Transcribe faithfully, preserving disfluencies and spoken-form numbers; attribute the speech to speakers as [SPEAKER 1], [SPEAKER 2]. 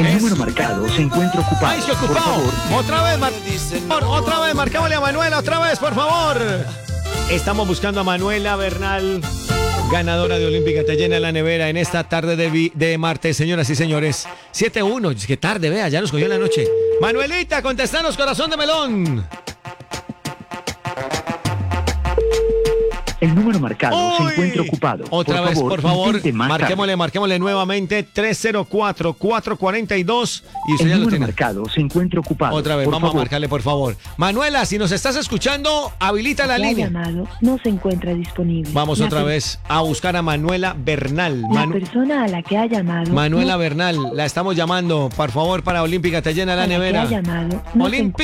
[SPEAKER 1] El
[SPEAKER 2] Es-
[SPEAKER 1] número marcado se encuentra ocupado.
[SPEAKER 2] ¡Ay, se
[SPEAKER 1] Por
[SPEAKER 2] ocupado!
[SPEAKER 1] favor,
[SPEAKER 2] Otra vez, Mar- por- otra vez, marcámosle a Manuela, otra vez, por favor. Estamos buscando a Manuela Bernal, ganadora de Olímpica Te Llena la Nevera en esta tarde de, vi- de martes, señoras y señores. siete uno, qué tarde, vea, ya nos cogió la noche. Manuelita, contestanos, corazón de melón.
[SPEAKER 1] el número marcado se
[SPEAKER 2] ¡Uy!
[SPEAKER 1] encuentra ocupado.
[SPEAKER 2] Otra
[SPEAKER 1] por
[SPEAKER 2] vez,
[SPEAKER 1] favor,
[SPEAKER 2] por favor,
[SPEAKER 1] intente más tarde.
[SPEAKER 2] marquémosle, marquémosle nuevamente tres cero cuatro, cuatro cuatro dos y usted
[SPEAKER 1] El
[SPEAKER 2] ya lo
[SPEAKER 1] número
[SPEAKER 2] tiene.
[SPEAKER 1] marcado se encuentra ocupado.
[SPEAKER 2] Otra vez,
[SPEAKER 1] por
[SPEAKER 2] vamos
[SPEAKER 1] favor.
[SPEAKER 2] a marcarle, por favor. Manuela, si nos estás escuchando, habilita la
[SPEAKER 3] La
[SPEAKER 2] línea.
[SPEAKER 3] llamado no se encuentra disponible.
[SPEAKER 2] Vamos
[SPEAKER 3] La
[SPEAKER 2] otra
[SPEAKER 3] per-
[SPEAKER 2] vez a buscar a Manuela Bernal.
[SPEAKER 3] La
[SPEAKER 2] Manu-
[SPEAKER 3] persona a la que ha llamado.
[SPEAKER 2] Manuela
[SPEAKER 3] no-
[SPEAKER 2] Bernal, la estamos llamando, por favor, para Olímpica Te Llena la
[SPEAKER 3] a la que
[SPEAKER 2] Nevera.
[SPEAKER 3] ha llamado no se
[SPEAKER 2] Olímpica.